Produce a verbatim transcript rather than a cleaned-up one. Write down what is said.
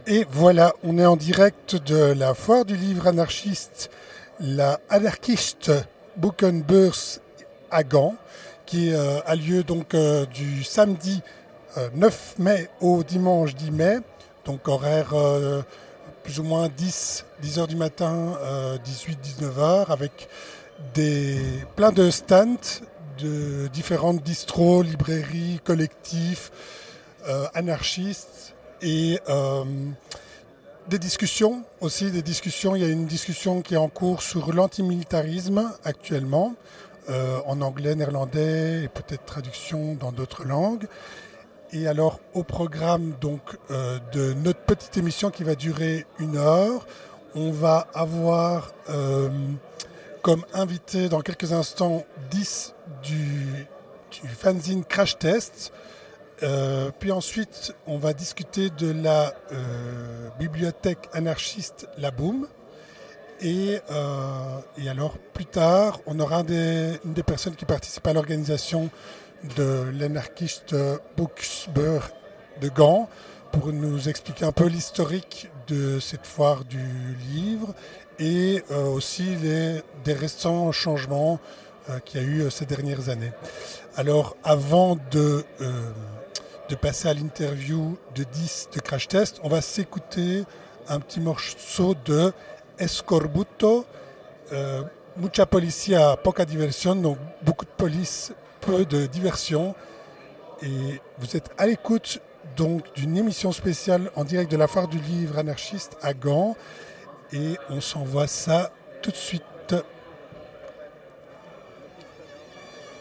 Et voilà, on est en direct de la foire du livre anarchiste, la Anarchist Boekenbeurs à Gand, qui euh, a lieu donc euh, du samedi euh, neuf mai au dimanche dix mai, donc horaire euh, plus ou moins dix, dix heures du matin, euh, dix-huit, dix-neuf heures, avec des, plein de stands de différentes distros, librairies, collectifs, euh, anarchistes et euh, des discussions aussi, des discussions. Il y a une discussion qui est en cours sur l'antimilitarisme actuellement, euh, en anglais, néerlandais et peut-être traduction dans d'autres langues. Et alors au programme donc euh, de notre petite émission qui va durer une heure, on va avoir euh, comme invité dans quelques instants dix du, du fanzine Crash Test. Euh, puis ensuite, on va discuter de la euh, bibliothèque anarchiste La Boum. Et, euh, et alors, plus tard, on aura un des, une des personnes qui participent à l'organisation de l'anarchiste Boekenbeurs de Gand pour nous expliquer un peu l'historique de cette foire du livre et euh, aussi les, des récents changements euh, qu'il y a eu euh, ces dernières années. Alors, avant de... Euh, de passer à l'interview de dix de Crash Test, on va s'écouter un petit morceau de Escorbuto, euh, Mucha Policia, Poca Diversión, donc beaucoup de police, peu de diversion. Et vous êtes à l'écoute donc d'une émission spéciale en direct de la foire du livre anarchiste à Gand. Et on s'envoie ça tout de suite.